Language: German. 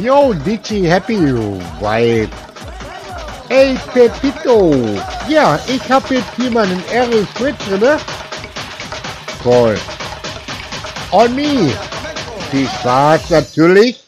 Yo, Digi Happy Vibe. Ey, Pepito. Ja, ich hab jetzt hier meinen RS mit drinne. Toll. On me. Die Spaß natürlich.